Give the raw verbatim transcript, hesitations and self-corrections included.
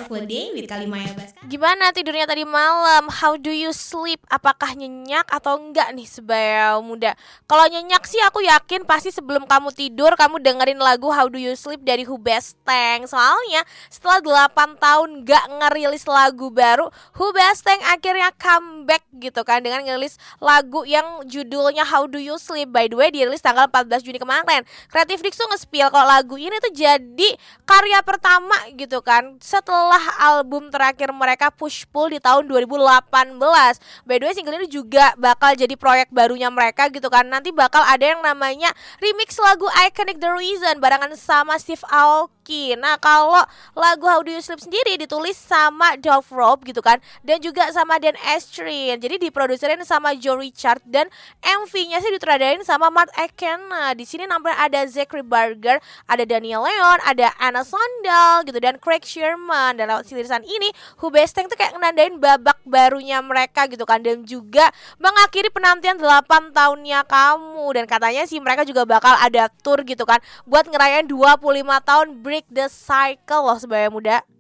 Wonderful Day with Kalimaya Baskara. Gimana tidurnya tadi malam? How do you sleep? Apakah nyenyak atau enggak nih sebaya muda? Kalau nyenyak sih aku yakin pasti sebelum kamu tidur kamu dengerin lagu How Do You Sleep dari Hubestang. Soalnya setelah delapan tahun gak ngerilis lagu baru, Hubestang akhirnya comeback gitu kan dengan ngerilis lagu yang judulnya How Do You Sleep. By the way dirilis tanggal empat belas Juni kemarin. Creative Dix tuh nge-spill kalau lagu ini tuh jadi karya pertama gitu kan setelah album terakhir mereka Push Pull di tahun dua ribu delapan belas. By the way single ini juga bakal jadi proyek barunya mereka gitu kan. Nanti bakal ada yang namanya remix lagu Iconic The Reason barengan sama Steve Aoki. Nah kalau lagu How Do You Sleep sendiri ditulis sama Dove Rob gitu kan, dan juga sama Dan Astrid. Jadi diproduserin sama Joe Richard dan M V-nya sih diteradain sama Mark Eken. Nah di sini nampaknya ada Zachary Barger, ada Daniel Leon, ada Anna Sondal gitu dan Craig Sherman. Dan lewat silisan ini Hubestang tuh kayak ngenandain babak barunya mereka gitu kan, dan juga mengakhiri penantian delapan tahunnya kamu. Dan katanya sih mereka juga bakal ada tour gitu kan buat ngerayain dua puluh lima tahun Break the Cycle loh sebaya muda.